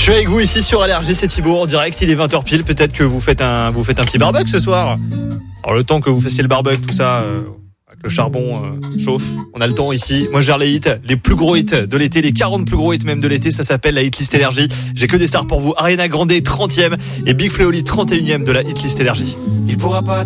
Je suis avec vous ici sur LRG, c'est Thibaut en direct, il est 20h pile, peut-être que vous faites un petit barbecue ce soir. Alors le temps que vous fassiez le barbecue, tout ça, avec le charbon chauffe, on a le temps ici. Moi je gère les hits, les plus gros hits de l'été, les 40 plus gros hits même de l'été, ça s'appelle la hitlist LRG. J'ai que des stars pour vous, Ariana Grande 30e et Big Flo 31e de la hitlist LRG. Il pourra pas